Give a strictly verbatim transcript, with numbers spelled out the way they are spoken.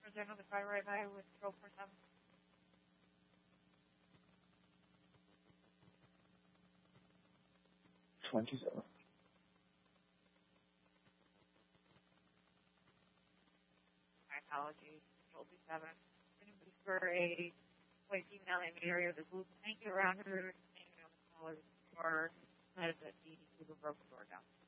General, the car right by with control four seven. Twenty-seven. My apologies. Control two seven. Going to be for a place even out in the area of the blue tank around her, hanging on the collar or that the the broke door down.